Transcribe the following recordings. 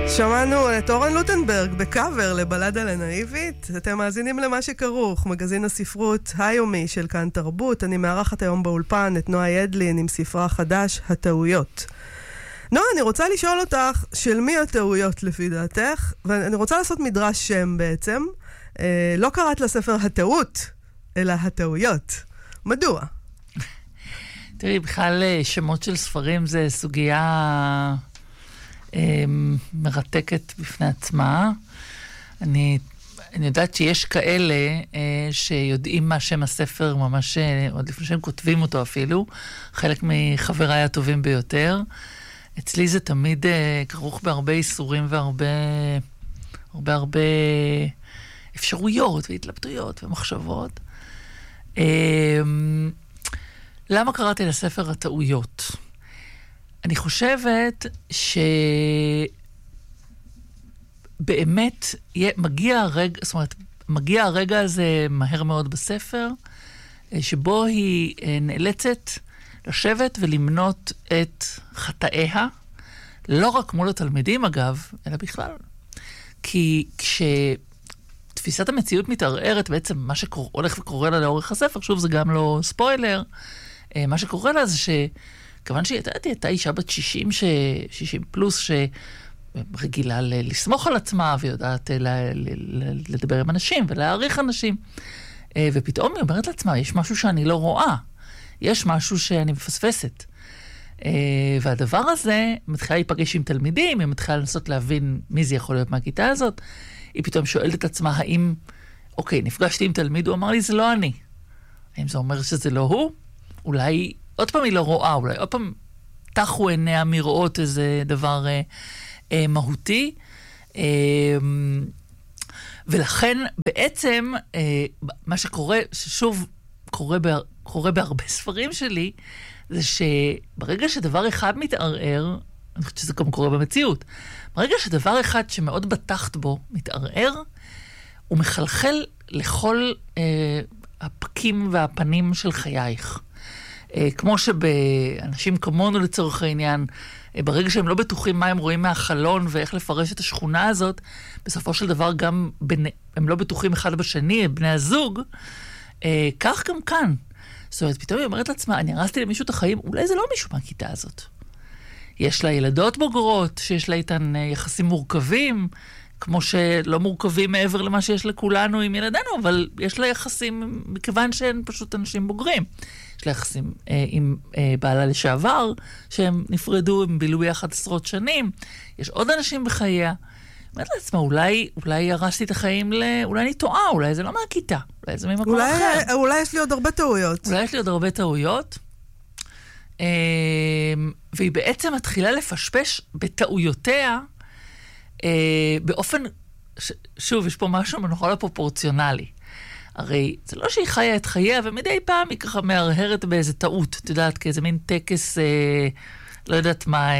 שמענו את אורן לוטנברג בקאבר לבלדה לנאיבית. אתם מאזינים למה שכרוך, מגזין הספרות היומי של כאן תרבות. אני מארחת היום באולפן את נועה ידלין עם ספרה חדש, הטעויות. נועה, אני רוצה לשאול אותך, של מי הטעויות לפי דעתך? ואני רוצה לעשות מדרש שם בעצם. לא קראת לספר הטעות, אלא הטעויות. מדוע? תראי, בכלל שמות של ספרים זה סוגיה מרתקת בפני עצמה. אני יודעת שיש כאלה שיודעים מה שם הספר ממש עוד לפני שהם כותבים אותו אפילו, חלק מחבריי הטובים ביותר. אצלי זה תמיד כרוך בהרבה איסורים והרבה אפשרויות והתלבטויות ומחשבות. למה קראתי לספר הטעויות? אני חושבת שבאמת מגיע הרגע הזה מהר מאוד בספר, שבו היא נאלצת לשבת ולמנות את חטאיה, לא רק מול התלמידים אגב, אלא בכלל. כי כשתפיסת המציאות מתערערת, בעצם מה שהולך וקורה לה לאורך הספר, שוב זה גם לא ספוילר, מה שקורה לה זה כיוון שהיא הייתה אישה בת 60 פלוס, שרגילה לסמוך על עצמה, ויודעת לדבר עם אנשים ולהעריך אנשים. ופתאום היא אומרת לעצמה, יש משהו שאני לא רואה. יש משהו שאני מפספסת. והדבר הזה, מתחילה להיפגש עם תלמידים, היא מתחילה לנסות להבין מי זה יכול להיות מהכיתה הזאת. היא פתאום שואלת את עצמה, האם, אוקיי, נפגשתי עם תלמיד, הוא אמר לי, זה לא אני. האם זה אומר שזה לא הוא? אולי עוד פעם היא לא רואה, אולי עוד פעם תחו עיניה מראות איזה דבר מהותי. ולכן בעצם מה שקורה, ששוב קורה בהרבה ספרים שלי, זה שברגע שדבר אחד מתערער, אני חושבת שזה גם קורה במציאות, ברגע שדבר אחד שמאוד בטחת בו מתערער, הוא מחלחל לכל הפקים והפנים של חייך. כמו שבאנשים כמונו לצורך העניין, ברגע שהם לא בטוחים מה הם רואים מהחלון ואיך לפרש את השכונה הזאת, בסופו של דבר גם הם לא בטוחים אחד בשני, בני הזוג, כך גם כאן. זאת אומרת, פתאום היא אומרת לעצמה, אני הרסתי למישהו את החיים, אולי זה לא מישהו מהכיתה הזאת. יש לה ילדות בוגרות, שיש לה איתן יחסים מורכבים, כמו שלא מורכבים מעבר למה שיש לכולנו עם ילדינו, אבל יש לה יחסים, מכיוון שהן פשוט אנשים בוגרים. יש לה יחסים עם בעלה לשעבר, שהם נפרדו, הם בילו יחד עשרות שנים. יש עוד אנשים בחייה. אומרת לעצמה, אולי הרסתי את החיים אולי אני טועה, אולי זה לא מהכיתה, אולי זה ממקום אחר. אולי יש לי עוד הרבה טעויות. אולי יש לי עוד הרבה טעויות. והיא בעצם מתחילה לפשפש בטעויותיה, באופן, שוב, יש פה משהו מנוחה לפרופורציונלי. הרי זה לא שהיא חיה את חייה, ומדי פעם היא ככה מהרהרת באיזה טעות, את יודעת, כאיזה מין טקס, לא יודעת מה,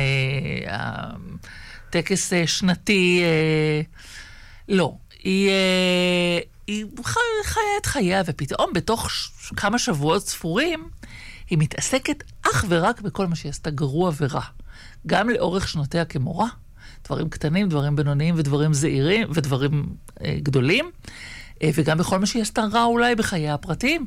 טקס שנתי, לא. היא חיה את חייה, ופתאום בתוך כמה שבועות ספורים, היא מתעסקת אך ורק בכל מה שהיא עשתה גרוע ורע. גם לאורך שנותיה כמורה, דברים קטנים, דברים בינוניים ודברים זעירים ודברים גדולים, וגם בכל מה שהיא עשתה רע אולי בחיי הפרטיים.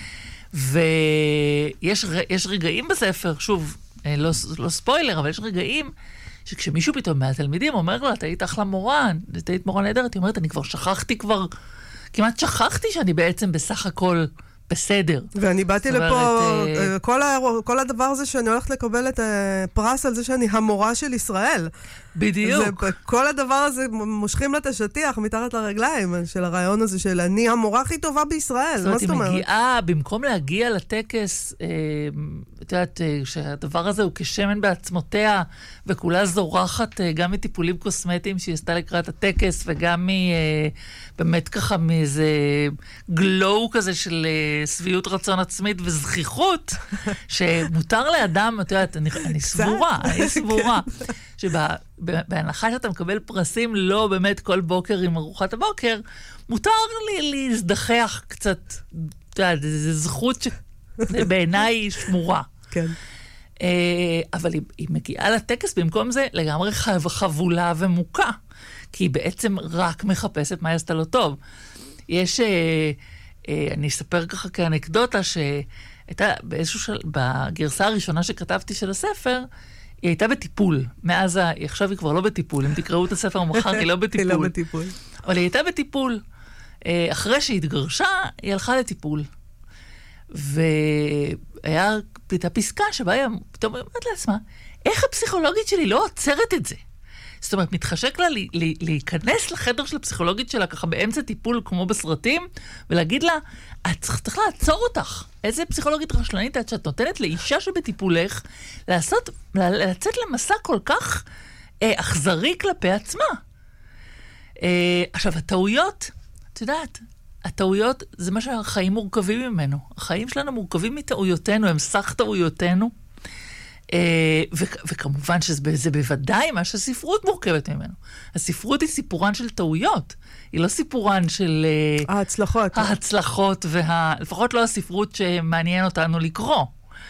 ויש רגעים בספר, שוב, לא ספוילר, אבל יש רגעים שכשמישהו פתאום מהתלמידים אומר לה, אתה היית אחלה מורה, אתה היית מורה נהדרת, היא אומרת, אני כמעט שכחתי שאני בעצם בסך הכל בסדר. ואני באתי לפה, כל הדבר הזה שאני הולכת לקבל את הפרס על זה שאני המורה של ישראל. בדיוק. כל הדבר הזה מושכים לה את השטיח מתחת לרגליים של הרעיון הזה של אני המורה הכי טובה בישראל. זאת אומרת, היא מגיעה, במקום להגיע לטקס, את יודעת, שהדבר הזה הוא כשמן בעצמותיה, וכולה זורחת גם מטיפולים קוסמטיים שהיא עשתה לקראת הטקס, וגם באמת ככה מאיזה גלו כזה של סביות רצון עצמית וזכיחות, שמותר לאדם, את יודעת, אני סבורה, שבהנחה שאתה מקבל פרסים לא באמת כל בוקר עם ארוחת הבוקר, מותר לי להזדחח קצת, את יודעת, זו זכות שבעיניי שמורה. כן. אבל היא מגיעה לטקס במקום זה לגמרי חבולה ומוקה, כי היא בעצם רק מחפשת מה עשתה לו טוב. יש, אני אספר ככה כאנקדוטה, שהייתה בגרסה הראשונה שכתבתי של הספר, היא הייתה בטיפול. מאז, עכשיו היא כבר לא בטיפול. אם תקראו את הספר מחר, היא לא בטיפול. היא לא בטיפול. אבל היא הייתה בטיפול. אחרי שהיא התגרשה, היא הלכה לטיפול. הייתה פסקה שבה היא פתאום אומרת לעצמה, איך הפסיכולוגית שלי לא עוצרת את זה? זאת אומרת, מתחשק לה להיכנס לחדר של הפסיכולוגית שלה ככה באמצע טיפול כמו בסרטים, ולהגיד לה, את צריך לעצור אותך. איזה פסיכולוגית רשלנית את שאת נותנת לאישה שבטיפולך לצאת למסע כל כך אכזרי כלפי עצמה. עכשיו, הטעויות, את יודעת, הטעויות זה מה שהחיים מורכבים ממנו. החיים שלנו מורכבים מטעויותינו, הם סך טעויותינו. וכמובן שזה בוודאי מה שהספרות מורכבת ממנו. הספרות היא סיפורן של טעויות. היא לא סיפורן של ההצלחות, לפחות לא הספרות שמעניין אותנו לקרוא.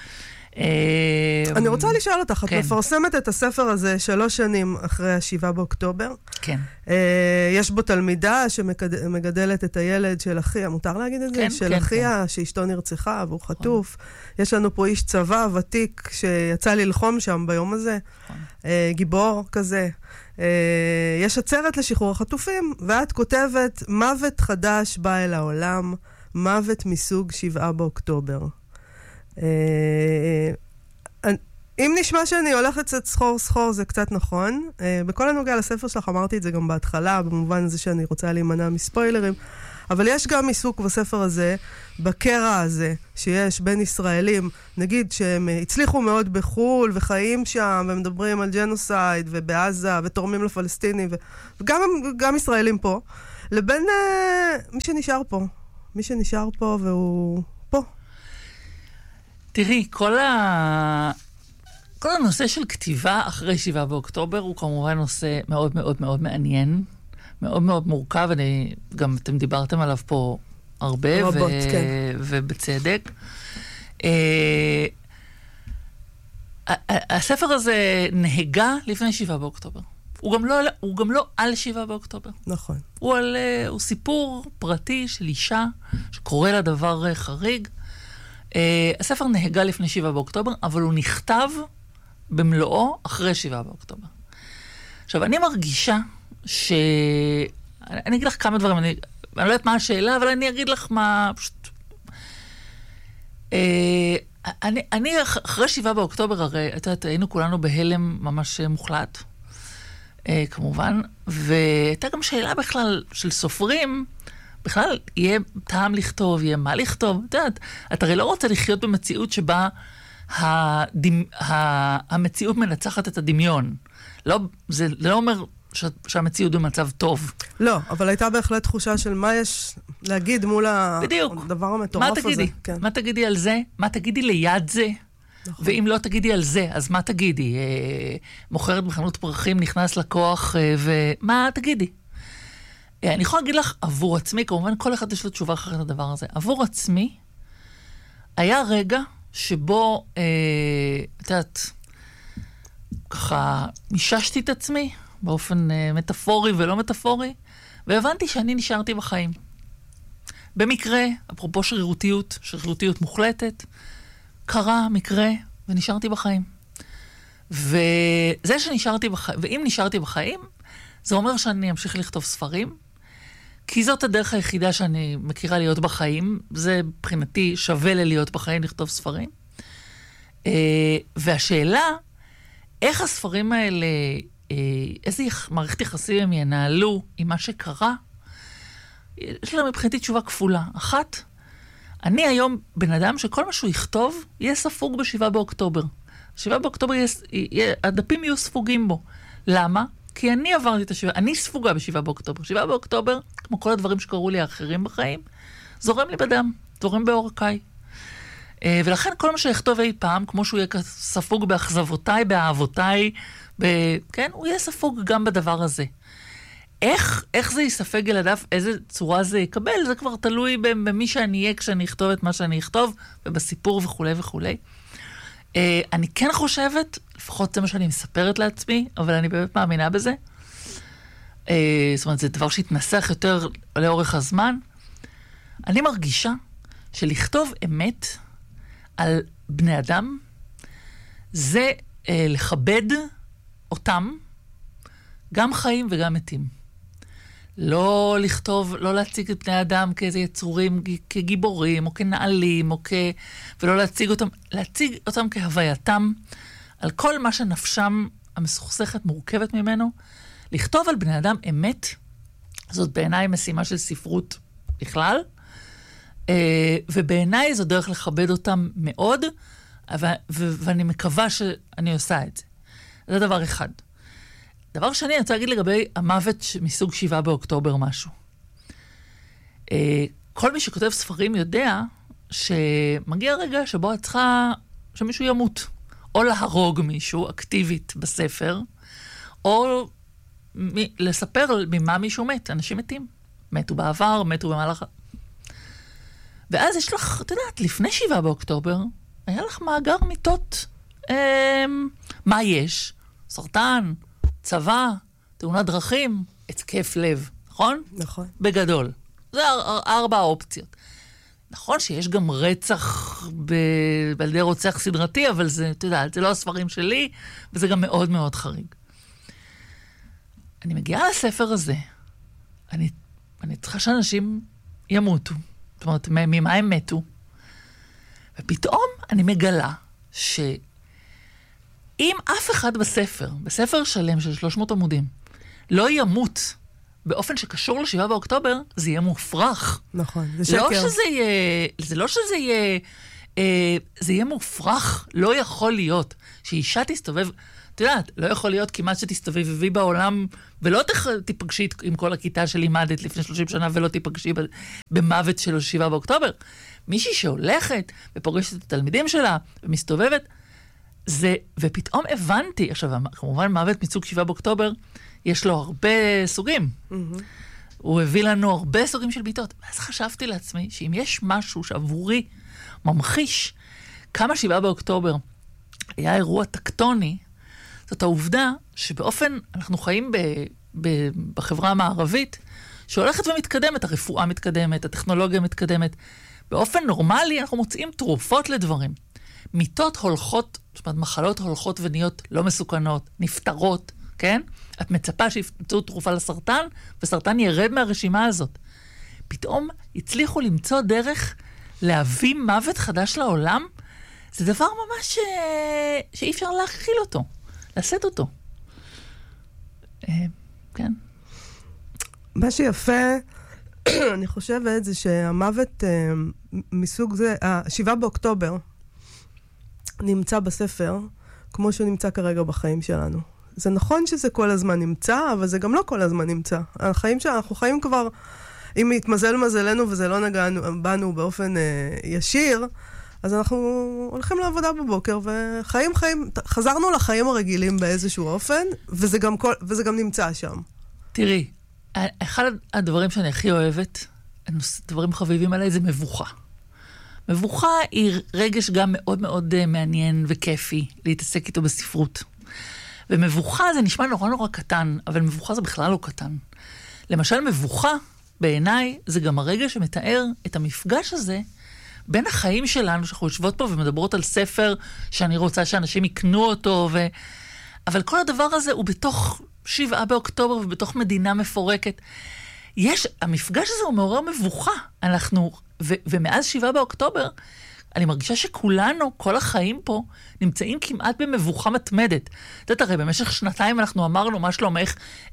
אני רוצה לשאול אותך, את מפרסמת את הספר הזה 3 שנים אחרי 7 באוקטובר. כן. יש בו תלמידה שמגדלת את הילד של אחיה, מותר להגיד את זה? כן, של אחיה, שאשתו נרצחה והוא חטוף. יש לנו פה איש צבא ותיק שיצא ללחום שם ביום הזה. גיבור כזה. יש עצרת לשחרור החטופים, ואת כותבת, מוות חדש בא אל העולם, מוות מסוג 7 באוקטובר. אם נשמע שאני הולכת קצת סחור, זה קצת נכון. בכל הנוגע לספר שלך, אמרתי את זה גם בהתחלה, במובן הזה שאני רוצה להימנע מספוילרים, אבל יש גם עיסוק בספר הזה, בקרע הזה, שיש בין ישראלים, נגיד שהם הצליחו מאוד בחול, וחיים שם, ומדברים על ג'נוסייד, ובעזה, ותורמים לפלסטינים, וגם ישראלים פה, לבין מי שנשאר פה, והוא פה. תראי, כל הנושא של כתיבה אחרי 7 באוקטובר הוא כמובן נושא מאוד מאוד מאוד מעניין, מאוד מאוד מורכב, גם אתם דיברתם עליו פה הרבה, רבות, כן. ובצדק. הספר הזה נהגה לפני 7 באוקטובר. הוא גם לא על 7 באוקטובר. נכון. הוא סיפור פרטי של אישה שקורא לה דבר חריג. הספר נהגה לפני 7 באוקטובר, אבל הוא נכתב במלואו אחרי 7 באוקטובר. עכשיו, אני מרגישה אני אגיד לך כמה דברים, אני לא יודעת מה השאלה, אבל אני אגיד לך מה פשוט... אני אחרי 7 באוקטובר, הרי היינו כולנו בהלם ממש מוחלט, כמובן, והייתה גם שאלה בכלל של סופרים, בכלל יהיה טעם לכתוב, יהיה מה לכתוב. את יודעת, אתה הרי לא רוצה לחיות במציאות שבה המציאות מנצחת את הדמיון. זה לא אומר שהמציאות במצב טוב. לא, אבל הייתה בהחלט תחושה של מה יש להגיד מול הדבר המטורף הזה. מה תגידי על זה? מה תגידי ליד זה? ואם לא תגידי על זה, אז מה תגידי? מוכרת בחנות פרחים, נכנס לקוח, ומה תגידי? אני יכולה להגיד לך, עבור עצמי, כמובן כל אחד יש לו תשובה אחרת לדבר הזה. עבור עצמי, היה רגע שבו, את יודעת, ככה, מיששתי את עצמי, באופן מטאפורי ולא מטאפורי, והבנתי שאני נשארתי בחיים. במקרה, אפרופו שרירותיות מוחלטת, קרה מקרה ונשארתי בחיים. וזה שנשארתי בחיים, ואם נשארתי בחיים, זה אומר שאני אמשיך לכתוב ספרים, כי זאת הדרך היחידה שאני מכירה להיות בחיים. זה מבחינתי שווה להיות בחיים, לכתוב ספרים. והשאלה, איך הספרים האלה, איזה מערכת יחסים הם ינהלו עם מה שקרה, יש לה מבחינתי תשובה כפולה. אחת, אני היום בן אדם שכל מה שהוא יכתוב יהיה ספוג ב7 באוקטובר. 7 באוקטובר הדפים יהיו ספוגים בו. למה? כי אני עברתי את אני ספוגה ב7 באוקטובר. 7 באוקטובר, כמו כל הדברים שקראו לי האחרים בחיים, זורם לי בדם, זורם בעורקיי. ולכן כל מה שיכתוב אי פעם, כמו שהוא יהיה ספוג באכזבותיי, באהבותיי, כן, הוא יהיה ספוג גם בדבר הזה. איך זה יספג אל הדף, איזה צורה זה יקבל, זה כבר תלוי במי שאני אהיה כשאני אכתוב את מה שאני אכתוב, ובסיפור וכו' וכו'. אני כן חושבת, לפחות זה מה שאני מספרת לעצמי, אבל אני באמת מאמינה בזה. זאת אומרת, זה דבר שהתנסח יותר לאורך הזמן. אני מרגישה שלכתוב אמת על בני אדם, זה לכבד אותם, גם חיים וגם מתים. לא לכתוב, לא להציג את בני האדם כאיזה יצורים, כגיבורים, או כנעלים, ולא להציג אותם כהווייתם, על כל מה שנפשם המסוכסכת מורכבת ממנו. לכתוב על בני אדם אמת, זאת בעיניי משימה של ספרות בכלל, ובעיניי זו דרך לכבד אותם מאוד, ואני מקווה שאני עושה את זה. זה דבר אחד. דבר שני, אני רוצה להגיד לגבי המוות מסוג 7 באוקטובר משהו. כל מי שכותב ספרים יודע שמגיע רגע שבו את צריכה שמישהו ימות. או להרוג מישהו אקטיבית בספר, או לספר ממה מישהו מת. אנשים מתים. מתו בעבר, מתו במהלך... ואז יש לך, את יודעת, לפני 7 באוקטובר, היה לך מאגר מיטות. מה יש? סרטן, צבא, תאונת דרכים, התקף לב, נכון? נכון. בגדול. זה 4 אופציות. נכון שיש גם רצח על ידי רוצח סדרתי, אבל זה, אתה יודע, זה לא הספרים שלי, וזה גם מאוד מאוד חריג. אני מגיעה לספר הזה, אני צריכה שאנשים ימותו. זאת אומרת, ממה הם מתו? ופתאום אני מגלה שאם אף אחד בספר שלם של 300 עמודים, לא ימות באופן שקשור ל7 באוקטובר, זה יהיה מופרך. נכון, זה שקר. זה יהיה מופרך, לא יכול להיות שאישה תסתובב, את יודעת, לא יכול להיות כמעט שתסתובבי בעולם, ולא תיפגשי עם כל הכיתה שלימדת לפני 30 שנה, ולא תיפגשי במוות של 7 באוקטובר. מישהי שהולכת ופוגשת את התלמידים שלה, ומסתובבת, ופתאום הבנתי, עכשיו, כמובן מוות מסוג 7 באוקטובר, יש לו הרבה סוגים. הוא הביא לנו הרבה סוגים של ביטות. ואז חשבתי לעצמי שאם יש משהו שעבורי ממחיש כמה 7 באוקטובר היה אירוע טקטוני, זאת העובדה שבאופן, אנחנו חיים בחברה המערבית, שהולכת ומתקדמת, הרפואה מתקדמת, הטכנולוגיה מתקדמת. באופן נורמלי אנחנו מוצאים תרופות לדברים. מיטות הולכות, זאת אומרת, מחלות הולכות ונהיות לא מסוכנות, נפטרות, כן? את מצפה שימצאו תרופה לסרטן, וסרטן ירד מהרשימה הזאת. פתאום הצליחו למצוא דרך להביא מוות חדש לעולם, זה דבר ממש שאי אפשר להכיל אותו, לשאת אותו. כן. מה שיפה, אני חושבת, זה שהמוות מסוג זה, 7 באוקטובר, נמצא בספר, כמו שהוא נמצא כרגע בחיים שלנו. זה נכון שזה כל הזמן נמצא, אבל זה גם לא כל הזמן נמצא. החיים שאנחנו חיים כבר, אם יתמזל מזלנו וזה לא נגע בנו באופן ישיר, אז אנחנו הולכים לעבודה בבוקר וחיים חיים, חזרנו לחיים הרגילים באיזשהו אופן, וזה גם נמצא שם. תראי, אחד הדברים שאני הכי אוהבת, דברים חביבים עליי, זה מבוכה. מבוכה היא רגש גם מאוד מאוד מעניין וכיפי להתעסק איתו בספרות. ומבוכה זה נשמע נורא נורא קטן, אבל מבוכה זה בכלל לא קטן. למשל, מבוכה בעיניי זה גם הרגע שמתאר את המפגש הזה בין החיים שלנו, שאנחנו יושבות פה ומדברות על ספר שאני רוצה שאנשים יקנו אותו, אבל כל הדבר הזה הוא בתוך 7 באוקטובר ובתוך מדינה מפורקת. המפגש הזה הוא מעורר מבוכה. ומאז 7 באוקטובר, אני מרגישה שכולנו, כל החיים פה, נמצאים כמעט במבוכה מתמדת. את יודעת, הרי במשך 2 אנחנו אמרנו, מה שלומך?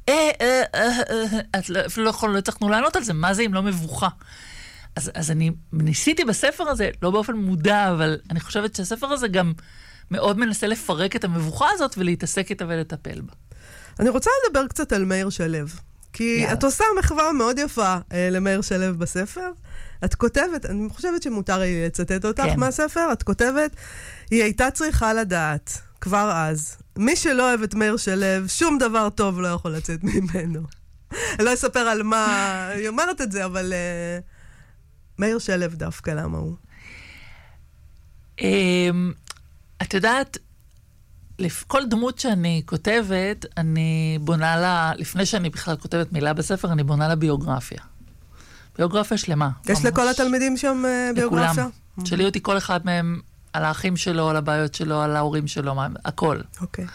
אפילו לא הצלחנו לענות על זה, מה זה אם לא מבוכה? אז אני ניסיתי בספר הזה, לא באופן מודע, אבל אני חושבת שהספר הזה גם מאוד מנסה לפרק את המבוכה הזאת, ולהתעסק איתה ולטפל בה. אני רוצה לדבר קצת על מאיר שלו. כי את עושה מחווה מאוד יפה למאיר שלו בספר. את כותבת, אני חושבת שמותר לי לצטט אותך מהספר, את כותבת, היא הייתה צריכה לדעת, כבר אז, מי שלא אוהב את מאיר שלו, שום דבר טוב לא יכול לצאת ממנו. אני לא אספר על מה, היא אומרת את זה, אבל מאיר שלו דווקא, למה הוא? את יודעת, כל דמות שאני כותבת, אני בונה לה, לפני שאני בכלל כותבת מילה בספר, אני בונה לה ביוגרפיה. ביוגרפיה שלמה. יש לכל התלמידים שם ביוגרפיה? לכולם. שלי אותי כל אחד מהם על האחים שלו, על הבעיות שלו, על ההורים שלו, הכל. אוקיי.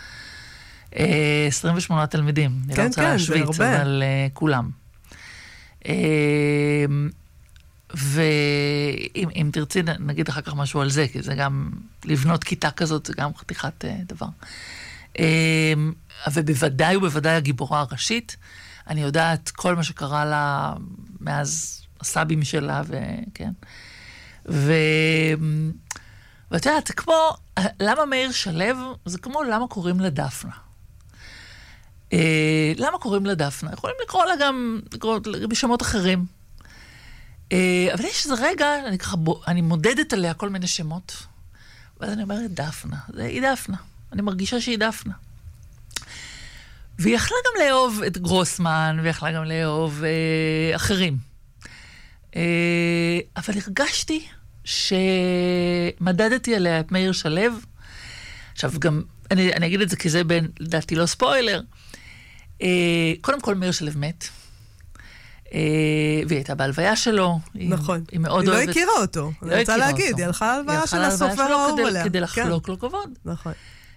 28 תלמידים. כן, אני לא רוצה להשוויץ, אבל כולם. ואם תרצי, נגיד אחר כך משהו על זה, כי זה גם, לבנות כיתה כזאת, זה גם חתיכת דבר. ובוודאי ובוודאי הגיבורה הראשית, אני יודעת כל מה שקרה לה מאז הסבים שלה, וכן. ואת יודעת, זה כמו, למה מאיר שלו, זה כמו למה קוראים לה דפנה. למה קוראים לה דפנה? יכולים לקרוא לה גם בשמות אחרים. אבל יש איזה רגע, אני מודדת עליה כל מיני שמות, ואז אני אומרת, דפנה, היא דפנה. אני מרגישה שהיא דפנה. והיא יכלה גם לאהוב את גרוסמן, והיא יכלה גם לאהוב אחרים. אבל הרגשתי שמדדתי עליה את מאיר שלו. עכשיו גם, אני אגיד את זה כי זה לדעתי לא ספוילר. קודם כל מאיר שלו מת. והיא הייתה בהלוויה שלו. נכון. היא מאוד היא אוהבת. לא הכירה אותו. אני רוצה להגיד, היא הלכה להלוויה של הסופר האהוב עליה. כדי לחלוק לו כבוד. נכון.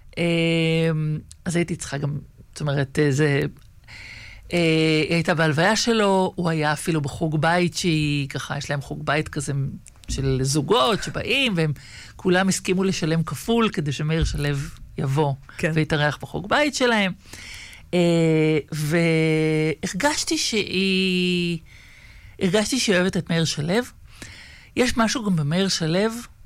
אז הייתי צריכה גם, זאת אומרת, היא הייתה בהלוויה שלו, הוא היה אפילו בחוג בית שהיא, ככה, יש להם חוג בית כזה של זוגות שבאים, והם כולם הסכימו לשלם כפול כדי שמאיר שלו יבוא ויתארח בחוג בית שלהם. והרגשתי שהיא אוהבת את מאיר שלו. יש משהו גם במאיר שלו,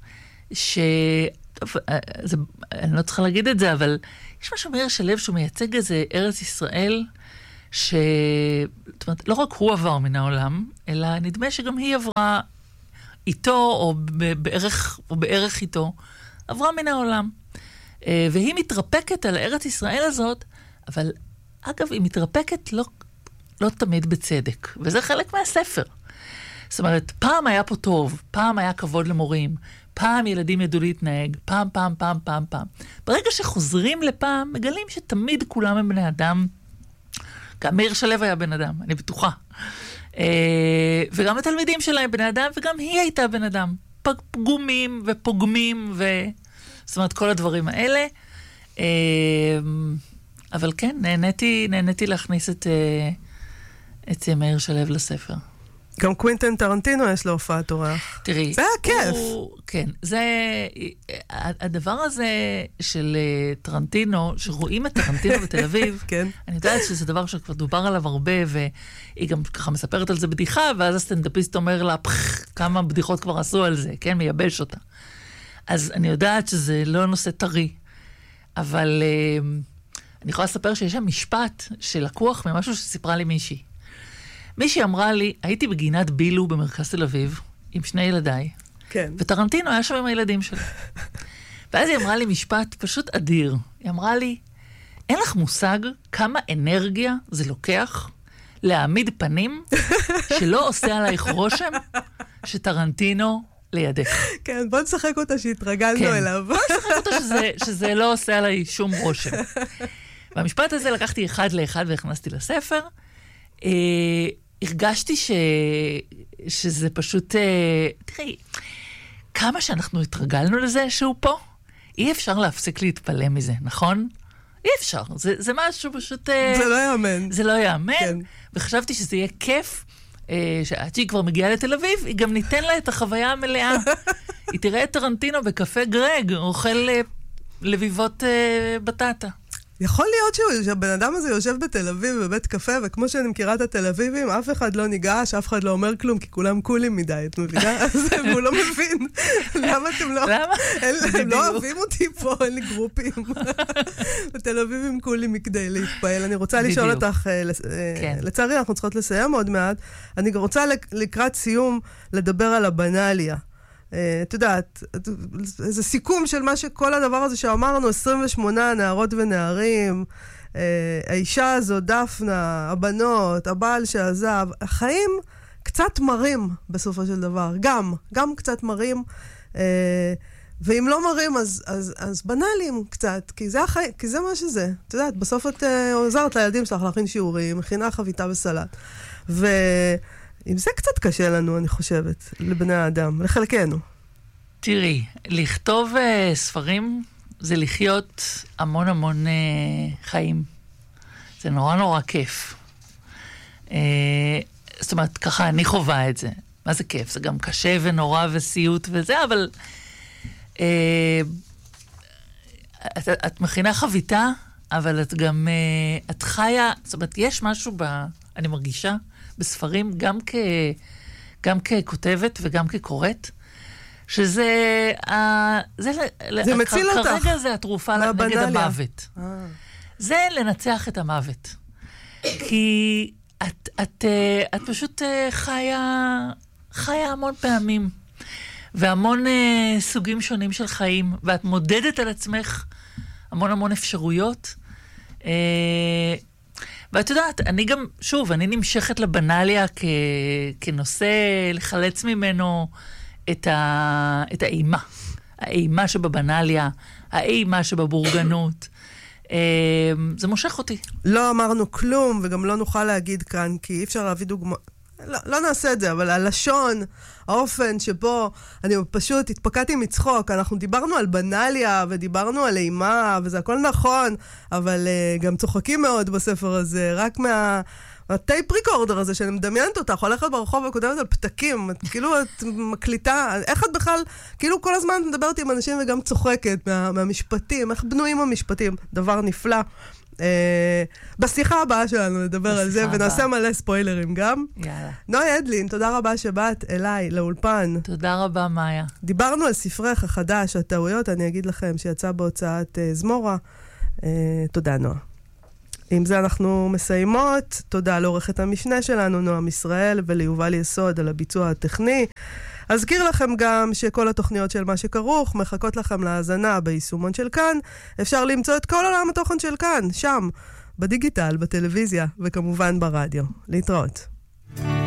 אני לא צריכה להגיד את זה, אבל יש משהו במאיר שלו שהוא מייצג איזה ארץ ישראל, זאת אומרת, לא רק הוא עבר מן העולם, אלא נדמה שגם היא עברה איתו, או בערך איתו, עברה מן העולם. והיא מתרפקת על ארץ ישראל הזאת, אבל אגב, היא מתרפקת לא תמיד בצדק, וזה חלק מהספר. זאת אומרת, פעם היה פה טוב, פעם היה כבוד למורים, פעם ילדים ידעו להתנהג, פעם. ברגע שחוזרים לפעם, מגלים שתמיד כולם הם בני אדם. גם מאיר שלו היה בן אדם, אני בטוחה. וגם התלמידים שלה הם בני אדם, וגם היא הייתה בן אדם. פגומים ופוגמים, זאת אומרת, כל הדברים האלה. אבל כן, נהניתי להכניס את מאיר שלו לספר. גם קווינטין טרנטינו יש לו הופעת אורח. תראי. זה היה כיף. כן, הדבר הזה של טרנטינו, שרואים את טרנטינו בתל אביב, כן. אני יודעת שזה דבר שכבר דובר עליו הרבה, והיא גם ככה מספרת על זה בדיחה, ואז הסטנדאפיסט אומר לה, כמה בדיחות כבר עשו על זה, כן, מייבש אותה. אז אני יודעת שזה לא נושא טרי, אבל אני יכולה לספר שיש שם משפט שלקוח ממשהו שסיפרה לי מישהי. מישהי אמרה לי, הייתי בגינת בילו במרכז תל אביב, עם שני ילדיי, כן. וטרנטינו היה שם עם הילדים שלה. ואז היא אמרה לי משפט פשוט אדיר. היא אמרה לי, אין לך מושג כמה אנרגיה זה לוקח להעמיד פנים שלא עושה עלייך רושם שטרנטינו לידך. כן, בוא נשחק אותה שהתרגלנו אליו. בוא נשחק אותה שזה לא עושה עליי שום רושם. והמשפט הזה לקחתי אחד לאחד והכנסתי לספר. הרגשתי שזה פשוט, תראי, כמה שאנחנו התרגלנו לזה שהוא פה, אי אפשר להפסיק להתפלא מזה, נכון? אי אפשר, זה משהו פשוט... זה לא יאמן. זה לא יאמן, כן. וחשבתי שזה יהיה כיף, שעד שהיא כבר מגיעה לתל אביב, היא גם ניתן לה את החוויה המלאה. היא תראה את טרנטינו בקפה גרג, אוכל לביבות בטטה. יכול להיות שהבן אדם הזה יושב בתל אביב בבית קפה, וכמו שאני מכירה את התל אביבים, אף אחד לא ניגש, אף אחד לא אומר כלום, כי כולם קולים מדי, את מבינה? אז הוא לא מבין. למה אתם לא... למה? הם לא אוהבים אותי פה, אין לי גרופים. בתל אביבים קולים מכדי להתפעל. אני רוצה לשאול אותך, לצערי אנחנו צריכות לסיים עוד מעט, אני רוצה לקראת סיום לדבר על הבנליה. את יודעת, איזה סיכום של מה שכל הדבר הזה שאמרנו, 28 נערות ונערים, האישה הזו, דפנה, הבנות, הבעל שעזב, החיים קצת מרים בסופו של דבר, גם קצת מרים, ואם לא מראים, אז בנאליים קצת, כי זה מה שזה. את יודעת, בסוף את עוזרת לילדים שלך להכין שיעורים, מכינה חביתה בסלט. ועם זה קצת קשה לנו, אני חושבת, לבני האדם, לחלקנו. תראי, לכתוב ספרים זה לחיות המון המון חיים. זה נורא נורא כיף. זאת אומרת, ככה אני חווה את זה. מה זה כיף? זה גם קשה ונורא וסיוט וזה, אבל את מכינה חביתה, אבל את גם, את חיה, זאת אומרת, יש משהו אני מרגישה בספרים, גם ככותבת וגם כקוראת, שזה זה מציל אותך. כרגע זה התרופה נגד המוות. זה לנצח את המוות. כי את פשוט חיה המון פעמים, והמון סוגים שונים של חיים, ואת מודדת על עצמך המון המון אפשרויות. ואת יודעת, אני גם, שוב, אני נמשכת לבנליה כנושא לחלץ ממנו את האימה. האימה שבבנליה, האימה שבבורגנות. זה מושך אותי. לא אמרנו כלום, וגם לא נוכל להגיד כאן, כי אי אפשר להביא דוגמא. לא נעשה את זה, אבל הלשון, האופן שבו אני פשוט התפקעתי מצחוק. אנחנו דיברנו על בנליה, ודיברנו על אימה, וזה הכל נכון, אבל גם צוחקים מאוד בספר הזה, רק הטייפ ריקורדר הזה, שאני מדמיינת אותך, הולכת ברחוב וכותבת על פתקים, כאילו את מקליטה, איך את בכלל, כאילו כל הזמן מדברת עם אנשים וגם צוחקת מהמשפטים, איך בנויים המשפטים, דבר נפלא. בשיחה הבאה שלנו נדבר על זה, ונעשה מלא ספוילרים גם. יאללה. נוי אדלין, תודה רבה שבאת אליי, לאולפן. תודה רבה, מאיה. דיברנו על ספרך החדש, הטעויות, אני אגיד לכם, שיצא בהוצאת זמורה. תודה, נועה. עם זה אנחנו מסיימות. תודה לעורכת המשנה שלנו, נועם ישראל, וליובל יסוד על הביצוע הטכני. אזכיר לכם גם שכל התוכניות של מה שכרוך מחכות לכם להאזנה ביישומון של כאן. אפשר למצוא את כל עולם התוכן של כאן, שם, בדיגיטל, בטלוויזיה, וכמובן ברדיו. להתראות.